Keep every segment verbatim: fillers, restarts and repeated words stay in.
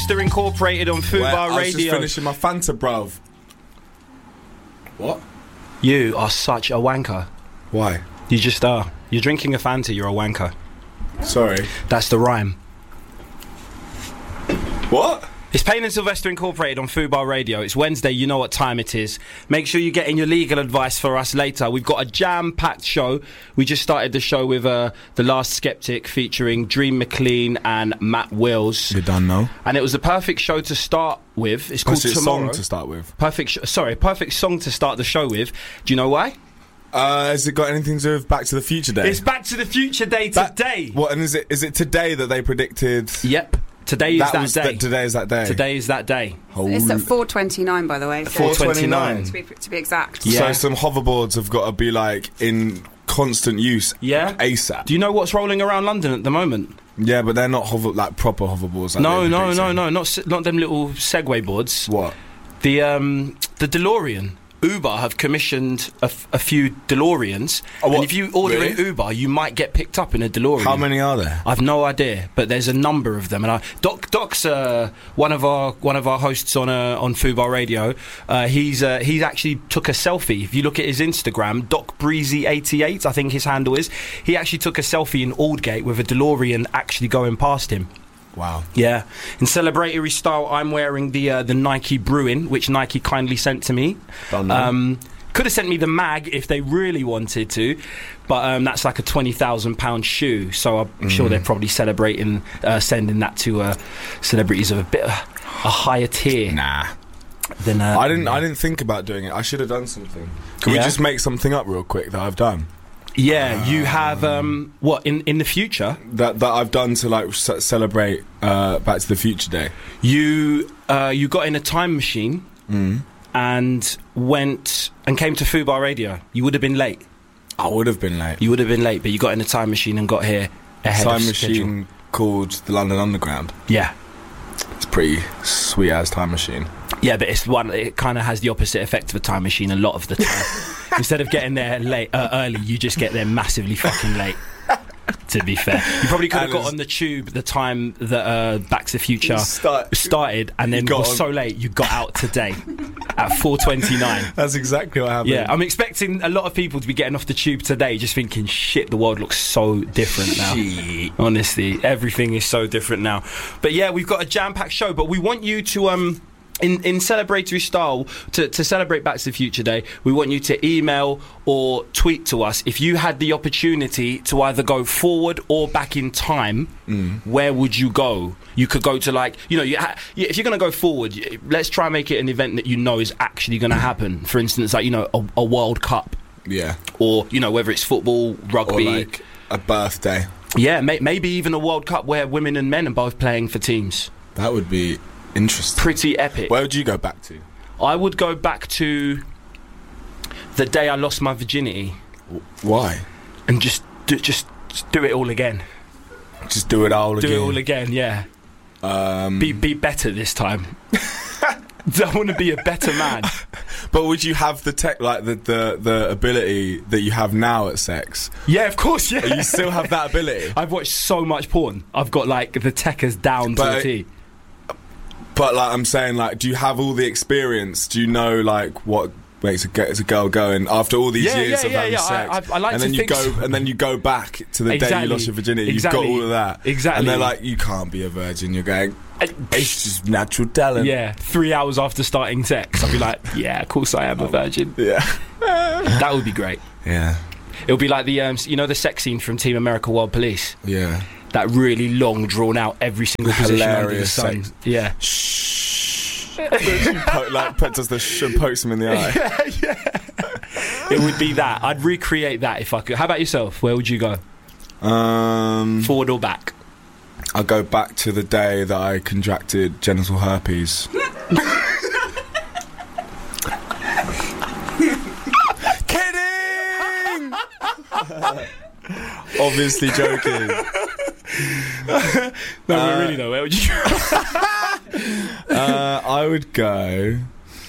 Sylvester Incorporated on Fubar Wait, I was Radio. just finishing my Fanta, bruv. What? You are such a wanker. Why? You just are. You're drinking a Fanta, you're a wanker. Sorry. That's the rhyme. What? It's Payne and Sylvester Incorporated on Fubar Radio. It's Wednesday, you know what time it is. Make sure you get in your legal advice for us later. We've got a jam-packed show. We just started the show with uh, The Last Skeptic featuring Dream McLean and Matt Wills. You done know. And it was the perfect show to start with. It's called What's it Tomorrow. song to start with? Perfect sh- sorry, perfect song to start the show with. Do you know why? Uh, has it got anything to do with Back to the Future Day? It's Back to the Future Day That- today. What, and is it is it today that they predicted... Yep. Today is that that, was day. That today is that day. Today is that day. Holy- It's at four twenty-nine, by the way. So four twenty-nine. To be, to be exact. Yeah. So some hoverboards have got to be like in constant use. Yeah. ASAP. Do you know what's rolling around London at the moment? Yeah, but they're not hover like proper hoverboards. Like No, they're no, no, predicting. no, not se- not them little Segway boards. What? The um the DeLorean. Uber have commissioned a, f- a few DeLoreans, Oh, what? and if you order Really? an Uber, you might get picked up in a DeLorean. How many are there? I've no idea, but there's a number of them. And I, Doc, Doc's uh, one of our one of our hosts on uh, on Fubar Radio. Uh, he's uh, he's actually took a selfie. If you look at his Instagram, Doc Breezy eighty-eight, I think his handle is. He actually took a selfie in Aldgate with a DeLorean actually going past him. Wow. Yeah. In celebratory style, I'm wearing the uh, the Nike Bruin, which Nike kindly sent to me. Don't know. Um, could have sent me the mag if they really wanted to, but um, that's like a twenty thousand pound shoe, so I'm Mm. sure they're probably celebrating, uh, sending that to uh, celebrities of a bit uh, a higher tier Nah. than. Uh, I didn't. I didn't think about doing it. I should have done something. Can we Yeah? just make something up real quick that I've done? Yeah, you have um, what in in the future? That that I've done to like c- celebrate uh, Back to the Future Day. You uh, you got in a time machine Mm. and went and came to Fubar Radio. You would have been late. I would have been late. You would have been late, but you got in a time machine and got here ahead Time of machine schedule. called the London Underground. Yeah, It's pretty sweet as time machine. yeah, but it's one. It kind of has the opposite effect of a time machine a lot of the time. Instead of getting there late uh, early, you just get there massively fucking late. To be fair, you probably could have And got it's- on the tube the time that uh, Back to the Future Start- started, and then You got was on- so late you got out today at four twenty-nine. That's exactly what happened. Yeah, I'm expecting a lot of people to be getting off the tube today just thinking, shit, the world looks so different now. Shit. Honestly, everything is so different now. But yeah, we've got a jam-packed show, but we want you to... um. In, in celebratory style, to, to celebrate Back to the Future Day, we want you to email or tweet to us. If you had the opportunity to either go forward or back in time, Mm. where would you go? You could go to, like, you know, you ha- if you're going to go forward, y- let's try and make it an event that you know is actually going to happen. For instance, like, you know, a, a World Cup, Yeah. or, you know, whether it's football, Or rugby. like a birthday. Yeah, may- maybe even a World Cup where women and men are both playing for teams. That would be interesting. Pretty epic. Where would you go back to? I would go back to the day I lost my virginity Why? and just do, just, just do it all again. Just do it all Do again. it all again, yeah. Um, Be be better this time. I want to be a better man. but would you have the tech, like the, the the ability that you have now at sex? Yeah, of course, yeah. You still have that ability. I've watched so much porn. I've got, like, the techers down to But- a T. But like I'm saying, like, do you have all the experience? Do you know like what makes a, ge- a girl go? And after all these Yeah, years yeah, of yeah, having yeah. sex, I- I- I like and to then you think go, so. and then you go back to the day Exactly. you lost your virginity. Exactly. You've got all of that, Exactly. And they're like, you can't be a virgin. You're going, it's just natural talent. Yeah, three hours after starting sex, I'll be like, yeah, of course I am a virgin. yeah, That would be great. yeah, It'll be like the, um, you know, the sex scene from Team America World Police. yeah. That really long, drawn out, every single position under the Hilarious sun. sex. Yeah. Shh. Po- like put does the sh- and pokes him in the eye. yeah, yeah. It would be that. I'd recreate that if I could. How about yourself? Where would you go? Um, Forward or back? I'll go back to the day that I contracted genital herpes. Kidding! Obviously joking. No, Uh, but really though, where would you go? uh, I would go.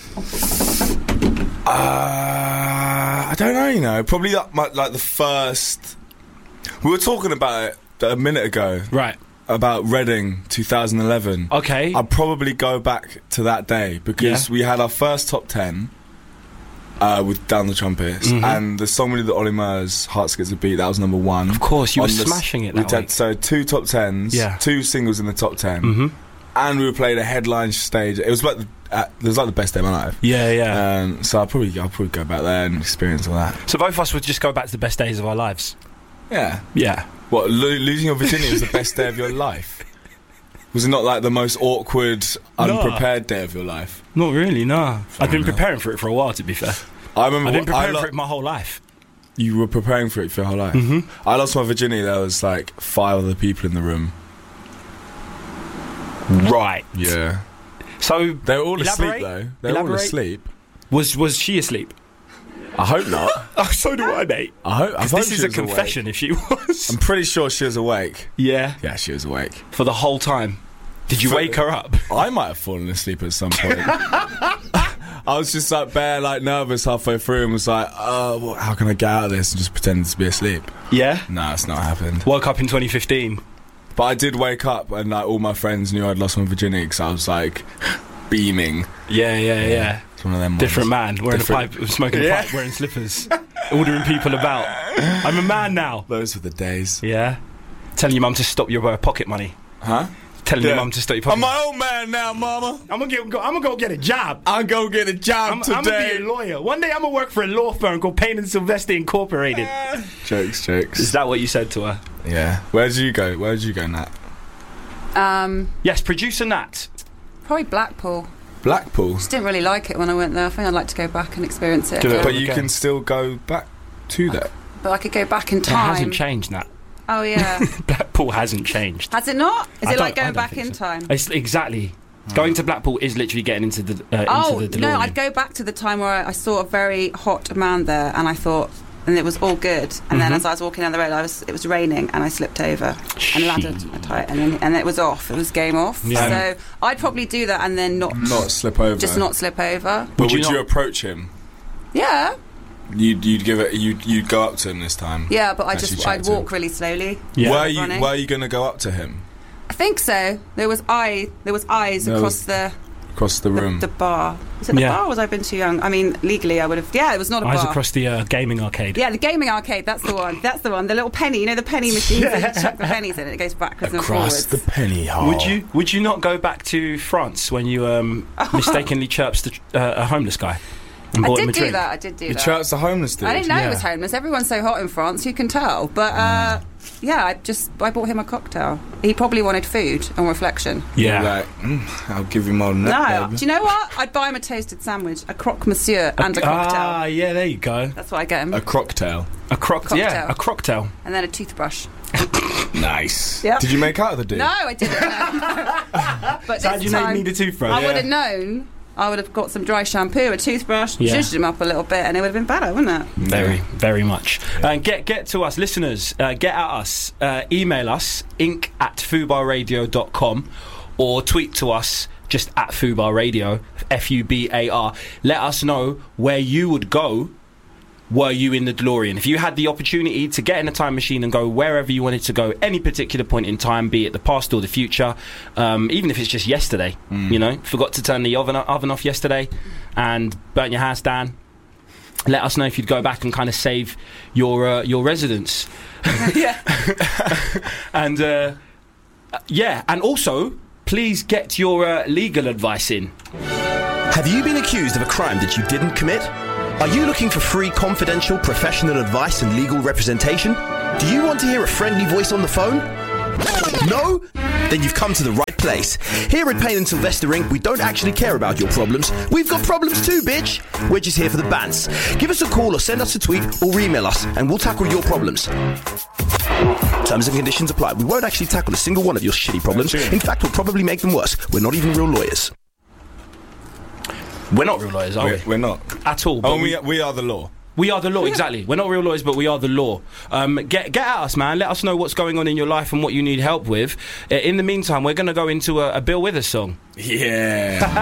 Uh, I don't know. You know, probably like, my, like the first. We were talking about it a minute ago. Right. about Reading two thousand eleven. Okay. I'd probably go back to that day because Yeah. we had our first top ten uh, with Down the Trumpets, Mhm. and the song we did, the Ollie Murs, Heart Skips a Beat, that was number one. Of course, you were On the s- smashing it we that did- week. So two top tens, Yeah. two singles in the top ten, Mm-hmm. and we played a headline stage. It was like the, uh, it was like the best day of my life. Yeah, yeah. Um, so I'll probably I'll probably go back there and experience all that. So both of us would just go back to the best days of our lives. Yeah. Yeah. What, lo- losing your virginity was the best day of your life? Was it not like the most awkward, unprepared day of your life? Not really, no. I've been enough. preparing for it for a while, to be fair. I remember I've been what- I preparing lo- for it my whole life. You were preparing for it for your whole life. Mhm. I lost my virginity. There was like five other people in the room. Right. Yeah. So They were all asleep Elaborate? though. They were all Elaborate? asleep. was was she asleep? I hope not. Oh, so do I, mate. I hope. I 'Cause hope this she is a was awake. confession. If she was, I'm pretty sure she was awake. yeah, Yeah, she was awake. for the whole time. Did you For- wake her up? I might have fallen asleep at some point. I was just like bare, like nervous halfway through, and was like, "Oh, well, how can I get out of this?" And just pretended to be asleep. Yeah. No, it's not happened. Woke up in twenty fifteen. But I did wake up, and like all my friends knew I'd lost my virginity because I was like beaming. Yeah, yeah, yeah. It's one of them. Different ones. man, wearing Different- a pipe, smoking Yeah. a pipe, wearing slippers, ordering people about. I'm a man now. Those were the days. Yeah. Telling your mum to stop your uh, pocket money. Huh? Telling your Yeah. mum to stop your pocket I'm money. my old man now, mama. I'm gonna get. Go, I'm gonna go get a job. I'll go get a job I'm, I'm gonna today. be a lawyer. One day I'm gonna work for a law firm called Payne and Sylvester Incorporated. Jokes, jokes. Is that what you said to her? Yeah. Where'd you go? Where'd you go, Nat? Um, Yes, producer Nat. probably Blackpool. Blackpool. Just didn't really like it when I went there. I think I'd like to go back and experience it. Do it. again. But you Okay. can still go back to that. But I could go back in It hasn't time. changed, Nat. Oh yeah. Blackpool hasn't changed. Has it not? Is I it like don't- I going don't back think in so. time? It's exactly. Going to Blackpool is literally getting into the uh, Oh into the DeLorean. no, I'd go back to the time where I, I saw a very hot man there, and I thought, and it was all good. And then Mhm. as I was walking down the road, I was it was raining, and I slipped over and landed Shit. a tight, and then, and it was off. It was game off. Yeah. So I'd probably do that, and then not Not slip over. just not slip over. But Would would, you you, not- approach him? Yeah, You'd, you'd give it. You'd, you'd go up to him this time. yeah, but I Actually just chat I'd to him. walk really slowly. Yeah. Where are you? Running. Where are you going to go up to him? I think so. There was eye. There was eyes There across was the, Across the the room. the bar. Was it the Yeah. bar? Or was I been too young? I mean, legally, I would have. Yeah, it was not a Eyes bar. across the uh, gaming arcade. Yeah, the gaming arcade. That's the one. That's the one. The little penny. You know the penny machines that you chuck the pennies in, and it goes backwards and Across forwards. the penny hole. Would you Would you not go back to France when you um, mistakenly chirps the, uh, a homeless guy? And I bought him did a do drink? that. I did do You that. chirps the homeless dude. I didn't know Yeah. he was homeless. Everyone's so hot in France. Who can tell? But uh, yeah, I just I bought him a cocktail. He probably wanted food on reflection. Yeah. Like, mm, I'll give you more than No, that, baby. do you know what? I'd buy him a toasted sandwich, a croque monsieur, and a cocktail. Ah, yeah. There you go. That's what I get him. A cocktail. A croc. Yeah, Cocktail. a cocktail. And then a toothbrush. Nice. Yep. Did you make out of the dude? No, I didn't. No. But So how this do you know you time, need a toothbrush? I Yeah. would have known. I would have got some dry shampoo, a toothbrush, Yeah. zhuzhed him up a little bit, and it would have been better, wouldn't it? Very, very much. And get get to us, listeners. Uh, get at us. Uh, email us, inc at fubar dot com, or tweet to us just at Fubar Radio, F U B A R. Let us know where you would go were you in the DeLorean. If you had the opportunity to get in a time machine and go wherever you wanted to go, any particular point in time, be it the past or the future, um, even if it's just yesterday, Mm. you know, forgot to turn the oven, oven off yesterday and burnt your house down, let us know if you'd go back and kind of save your uh, your residence. Yeah. And uh, yeah, and also please get your uh, legal advice in. Have you been accused of a crime that you didn't commit? Are you looking for free, confidential, professional advice and legal representation? Do you want to hear a friendly voice on the phone? No? Then you've come to the right place. Here at Payne and Sylvester Incorporated, we don't actually care about your problems. We've got problems too, bitch. We're just here for the bants. Give us a call or send us a tweet or email us and we'll tackle your problems. Terms and conditions apply. We won't actually tackle a single one of your shitty problems. In fact, we'll probably make them worse. We're not even real lawyers. We're not real lawyers, are We're, we? we're not. At all. But Oh, we, we, we are the law. we are the law, exactly. We're not real lawyers, but we are the law. Um, get get at us, man. Let us know what's going on in your life and what you need help with. Uh, in the meantime, we're going to go into a, a Bill Withers song. Yeah.